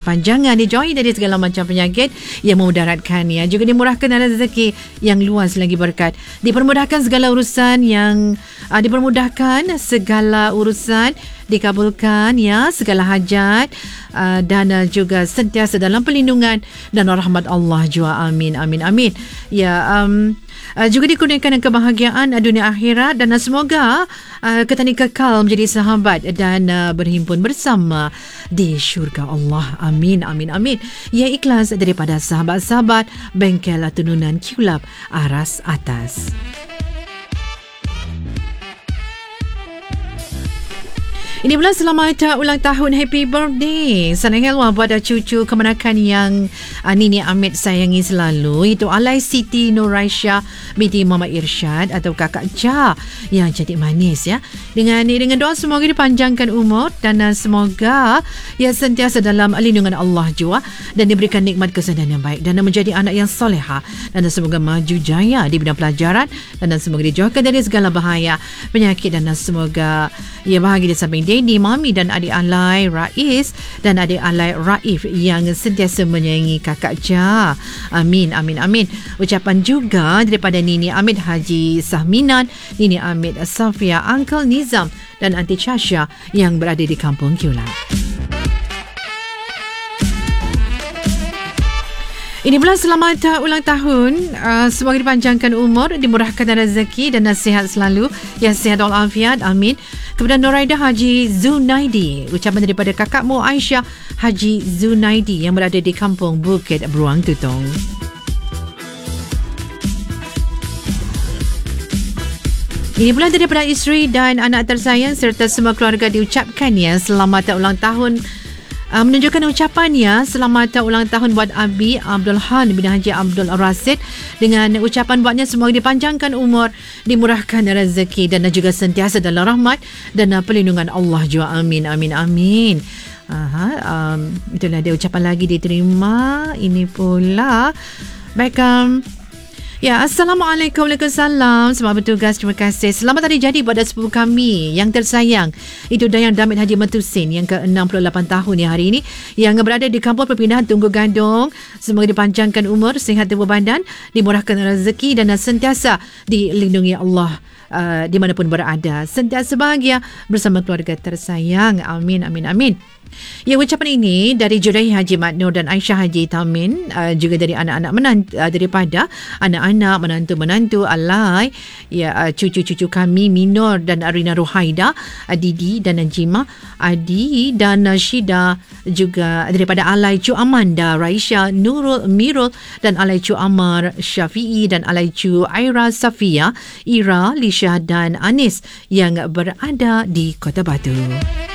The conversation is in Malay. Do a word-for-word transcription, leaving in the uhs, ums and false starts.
berkepanjangan, dijauhi dari segala macam penyakit yang memudaratkannya. Juga dimurahkan rezeki yang luas lagi berkat. Dipermudahkan segala urusan yang uh, dipermudahkan segala urusan dikabulkan ya, segala hajat uh, dan uh, juga sentiasa dalam perlindungan dan rahmat Allah jua. Amin amin amin. Ya, um, uh, juga dikurniakan kebahagiaan uh, dunia akhirat dan uh, semoga uh, ketani kekal menjadi sahabat dan uh, berhimpun bersama di syurga Allah. Amin amin amin. Ya, ikhlas daripada sahabat-sahabat Bengkel Tununan Q-Lab Aras Atas. Ini pula selamat ulang tahun, happy birthday Sana Helwa buat cucu kemenakan yang uh, Nini Amit sayangi selalu. Itu Alai Siti Nuraisha binti Mama Irsyad atau Kakak Jah yang cantik manis ya. Dengan dengan doa semoga dipanjangkan umur dan uh, semoga ia sentiasa dalam lindungan Allah jua dan diberikan nikmat kesenangan yang baik dan uh, menjadi anak yang soleha dan uh, semoga maju jaya di bidang pelajaran dan uh, semoga dijauhkan dari segala bahaya penyakit dan uh, semoga ia bahagia di samping Dedi, Mami dan adik alai Rais dan adik alai Raif yang sentiasa menyayangi Kakak Jah. Amin, amin, amin. Ucapan juga daripada Nini Amit Haji Sahminan, Nini Amit Safia, Uncle Nizam dan Aunty Chasha yang berada di Kampung Q-Lab. Ini pula selamat uh, ulang tahun. Uh, semoga dipanjangkan umur, dimurahkan rezeki dan nasihat selalu. Yang sihat walafiat. Amin. Kepada Noraida Haji Zunaidi. Ucapan daripada kakakmu Aisyah Haji Zunaidi yang berada di Kampung Bukit Beruang Tutong. Ini pula daripada isteri dan anak tersayang serta semua keluarga diucapkan ya selamat ulang tahun. Uh, menunjukkan ucapannya selamat ulang tahun buat Abi Abdul Han bin Haji Abdul Rasid dengan ucapan buatnya semoga dipanjangkan umur, dimurahkan rezeki dan juga sentiasa dalam rahmat dan perlindungan Allah jua. Amin amin amin. Aha, um, itulah dia ucapan lagi diterima. Ini pula baik. um, Ya, Assalamualaikum, Waalaikumsalam. Selamat bertugas, terima kasih. Selamat hari jadi pada sepupu kami yang tersayang. Itu Dayang Damit Haji Metusin yang ke enam puluh lapan tahun ya hari ini, yang berada di kampung perpindahan Tunggu Gandong. Semoga dipanjangkan umur, sihat tubuh badan, dimurahkan rezeki dan sentiasa dilindungi Allah uh, di manapun berada. Sentiasa bahagia bersama keluarga tersayang. Amin, amin, amin. Ya, ucapan ini dari Juraih Haji Mat Nur dan Aisyah Haji Tamin, uh, juga dari anak-anak menantu, uh, daripada anak-anak menantu-menantu alai ya, uh, cucu-cucu kami Minor dan Arina Ruhaida, uh, Didi dan Najima, Adi dan uh, Shida, juga daripada alai Cu Amanda Raisha Nurul Mirul dan alai Cu Amar Syafi'i dan alai Cu Aira Safia, Ira, Lisha dan Anis yang berada di Kota Batu.